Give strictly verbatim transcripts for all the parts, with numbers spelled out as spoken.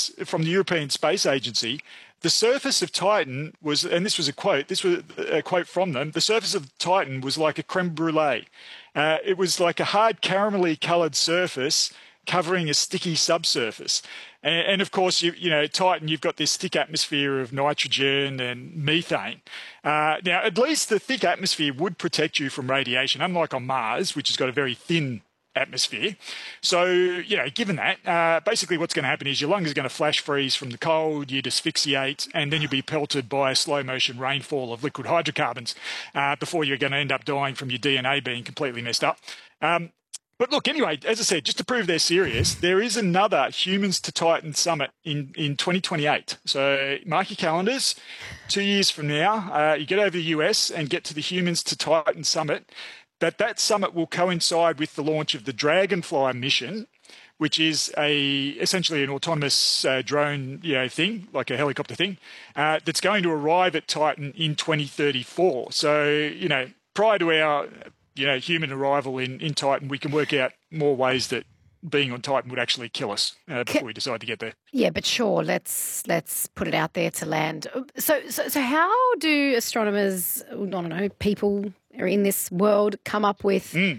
this from the European Space Agency. The surface of Titan was, and this was a quote, this was a quote from them, the surface of Titan was like a creme brulee. Uh, it was like a hard caramelly coloured surface covering a sticky subsurface. And, and of course, you, you know, Titan, you've got this thick atmosphere of nitrogen and methane. Uh, now, at least the thick atmosphere would protect you from radiation, unlike on Mars, which has got a very thin atmosphere. So, you know, given that, uh, basically what's going to happen is your lungs are going to flash freeze from the cold, you'd asphyxiate, and then you'll be pelted by a slow motion rainfall of liquid hydrocarbons uh, before you're going to end up dying from your D N A being completely messed up. Um, but look, anyway, as I said, just to prove they're serious, there is another Humans to Titan summit in, in twenty twenty-eight. So mark your calendars. Two years from now, uh, you get over the U S and get to the Humans to Titan summit. That that summit will coincide with the launch of the Dragonfly mission, which is a essentially an autonomous uh, drone, you know, thing, like a helicopter thing, uh, that's going to arrive at Titan in twenty thirty-four. So, you know, prior to our, you know, human arrival in, in Titan, we can work out more ways that being on Titan would actually kill us uh, before we decide to get there. Yeah, but sure, let's let's put it out there to land. So, so, so how do astronomers, I don't know, people are in this world come up with mm.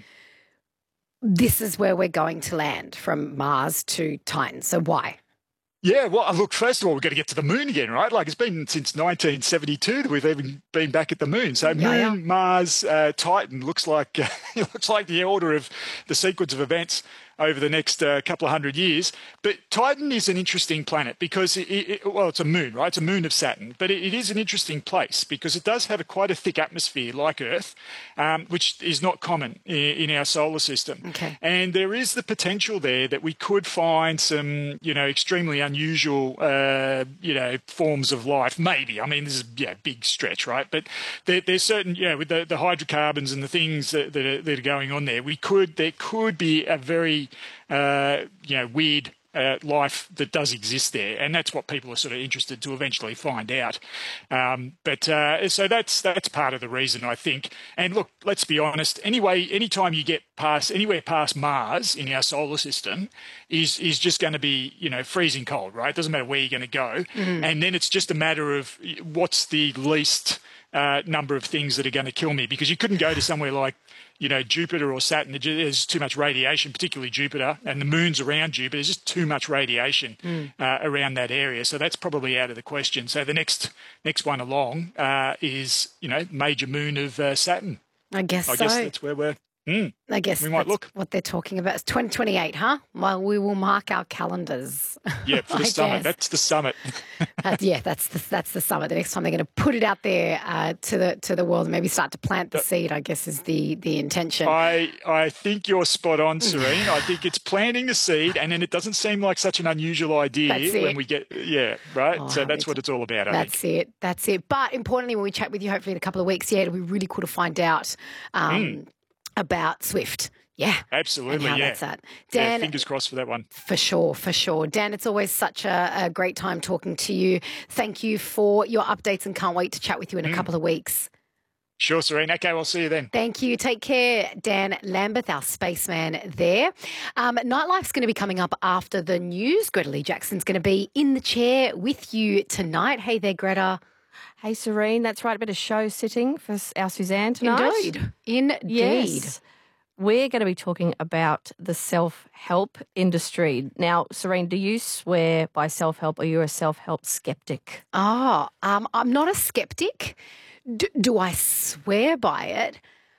this is where we're going to land from Mars to Titan? So why? Yeah, well, look, first of all, we've got to get to the moon again, right? Like it's been since nineteen seventy-two that we've even been back at the moon. So yeah, moon, yeah. Mars, uh, Titan looks like uh, it looks like the order of the sequence of events over the next uh, couple of hundred years. But Titan is an interesting planet because, it, it, well, it's a moon, right? It's a moon of Saturn, but it, it is an interesting place because it does have a, quite a thick atmosphere like Earth, um, which is not common in, in our solar system. Okay. And there is the potential there that we could find some, you know, extremely unusual, uh, you know, forms of life. Maybe. I mean, this is yeah, big stretch, right? But there, there's certain, yeah, with the, the hydrocarbons and the things that, that, are, that are going on there, we could, there could be a very Uh, you know, weird uh, life that does exist there, and that's what people are sort of interested to eventually find out. Um, but uh, so that's that's part of the reason, I think. And look, let's be honest. Anyway, anytime you get past anywhere past Mars in our solar system, is is just going to be you know freezing cold, right? It doesn't matter where you're going to go, mm-hmm. and then it's just a matter of what's the least uh, number of things that are going to kill me, because you couldn't go to somewhere like you know, Jupiter or Saturn. There's too much radiation, particularly Jupiter, and the moons around Jupiter. There's just too much radiation mm. uh, around that area. So that's probably out of the question. So the next next one along uh, is, you know, major moon of uh, Saturn. I guess I so. guess that's where we're... Mm, I guess we might that's look. what they're talking about. It's twenty twenty-eight, huh? Well, we will mark our calendars. Yeah, for the summit. Guess. That's the summit. uh, yeah, that's the, that's the summit. The next time they're going to put it out there uh, to the to the world and maybe start to plant the seed, I guess, is the the intention. I, I think you're spot on, Serene. I think it's planting the seed, and then it doesn't seem like such an unusual idea when we get, yeah, right? Oh, so that's what it's all about, I That's think. it. That's it. But importantly, when we chat with you, hopefully in a couple of weeks, yeah, it'll be really cool to find out um, mm. about Swift. Yeah. Absolutely, how yeah. That's that. Dan, yeah. Fingers crossed for that one. For sure, for sure. Dan, it's always such a, a great time talking to you. Thank you for your updates and can't wait to chat with you in a mm. couple of weeks. Sure, Serene. Okay, I'll see you then. Thank you. Take care, Dan Lambeth, our spaceman there. Um, Nightlife's going to be coming up after the news. Greta Lee Jackson's going to be in the chair with you tonight. Hey there, Greta. Hey, Serene. That's right. A bit of show sitting for our Suzanne tonight. Indeed. Indeed. Yes. We're going to be talking about the self-help industry. Now, Serene, do you swear by self-help or are you a self-help skeptic? Oh, um, I'm not a skeptic. D- do I swear by it?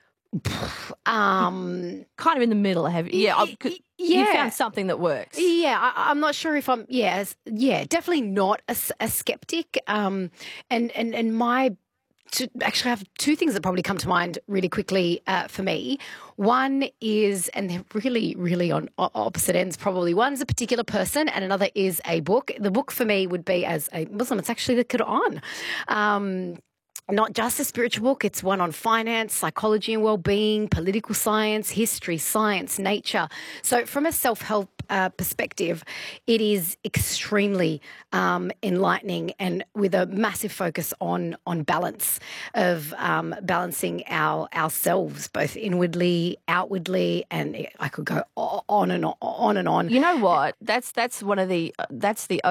Um, kind of in the middle, have you? Yeah, I, yeah. You found something that works. Yeah, I, I'm not sure if I'm. Yeah, yeah, definitely not a, a skeptic. Um, and and and my. To actually have two things that probably come to mind really quickly uh, for me. One is, and they're really, really on opposite ends probably. One's a particular person and another is a book. The book for me would be, as a Muslim, it's actually the Quran. Um, not just a spiritual book, it's one on finance, psychology and well-being, political science, history, science, nature. So from a self-help uh, perspective, it is extremely um, enlightening and with a massive focus on on balance of um, balancing our ourselves, both inwardly, outwardly, and I could go on and on, on and on. You know what? That's that's one of the uh, that's the